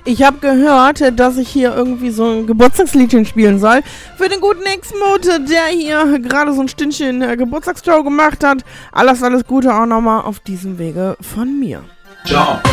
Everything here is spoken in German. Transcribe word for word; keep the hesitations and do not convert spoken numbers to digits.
Ich habe gehört, dass ich hier irgendwie so ein Geburtstagsliedchen spielen soll. Für den guten X-Mote, der hier gerade so ein Stündchen äh, Geburtstagsshow gemacht hat. Alles, alles Gute auch nochmal auf diesem Wege von mir. Ciao.